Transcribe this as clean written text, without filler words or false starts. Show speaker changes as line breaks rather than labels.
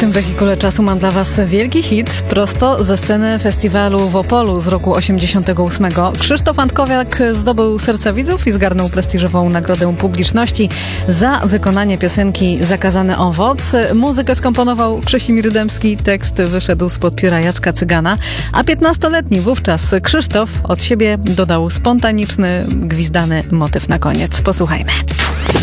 tym wehikule czasu mam dla Was wielki hit prosto ze sceny festiwalu w Opolu z roku 88. Krzysztof Antkowiak zdobył serca widzów i zgarnął prestiżową nagrodę publiczności za wykonanie piosenki Zakazany owoc. Muzykę skomponował Krzysimir Dębski, tekst wyszedł spod pióra Jacka Cygana, a 15-letni wówczas Krzysztof od siebie dodał spontaniczny, gwizdany motyw na koniec. Posłuchajmy.